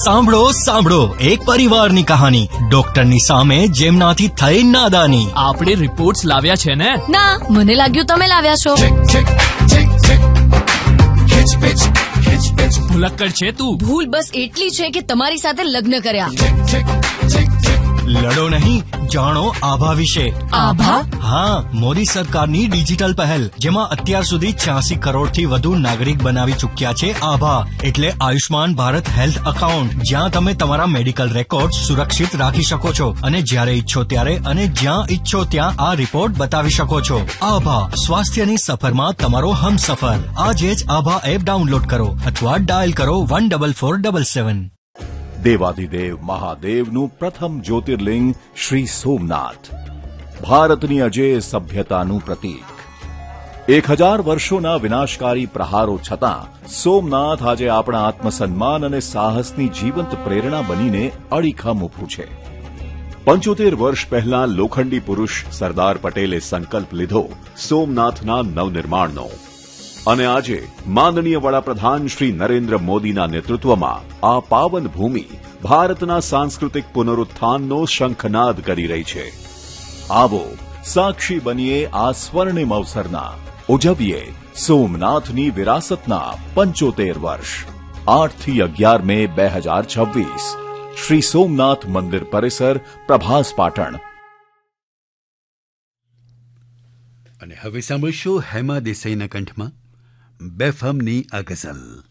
સાંભળો સાંભળો, એક પરિવારની કહાની. ડોક્ટરની સામે જેમનાથી થઈ નાદાની. આપણે રિપોર્ટ્સ લાવ્યા છે ને? ના, મને લાગ્યું તમે લાવ્યા છો. ભૂલક્કડ છે તું. ભૂલ બસ એટલી છે કે તમારી સાથે લગ્ન કર્યા. લડો નહીં, જાણો આભા વિશે. આભા? હા, મોદી સરકારની ડિજિટલ પહેલ, જેમાં અત્યાર સુધી 86 કરોડથી વધુ નાગરિક બનાવી ચૂક્યા છે આભા. એટલે આયુષ્માન ભારત હેલ્થ એકાઉન્ટ, જ્યાં તમે તમારા મેડિકલ રેકોર્ડ સુરક્ષિત રાખી શકો છો અને જ્યારે ઈચ્છો ત્યારે અને જ્યાં ઈચ્છો ત્યાં આ રિપોર્ટ બતાવી શકો છો. આભા, સ્વાસ્થ્યની સફરમાં તમારો હમસફર. આજે જ આભા એપ ડાઉનલોડ કરો અથવા ડાયલ કરો 14477. દેવાધિદેવ મહાદેવનું પ્રથમ જ્યોતિર્લિંગ શ્રી સોમનાથ, ભારતની અજેય સભ્યતાનું પ્રતીક. 1000 વર્ષોના વિનાશકારી પ્રહારો છતાં સોમનાથ આજે આપણા આત્મસન્માન અને સાહસની જીવંત પ્રેરણા બનીને અડીખમ ઊભું છે. 75 વર્ષ પહેલા લોખંડી પુરુષ સરદાર પટેલે સંકલ્પ લીધો સોમનાથના નવનિર્માણનો, અને આજે માનનીય વડાપ્રધાન શ્રી નરેન્દ્ર મોદીના નેતૃત્વમાં આ પાવન ભૂમિ ભારતના સાંસ્કૃતિક પુનરુત્થાનનો શંખનાદ કરી રહી છે. આવો સાક્ષી બનીએ આ સ્વર્ણિમ અવસરના. ઉજવીએ સોમનાથની વિરાસતના 75 વર્ષ. 8 થી 11 મે 2026, શ્રી સોમનાથ મંદિર પરિસર, પ્રભાસ, પાટણ. અને હવે સાંભળશો હેમા દેસાઈના કંઠમાં બેફામની આ ગઝલ.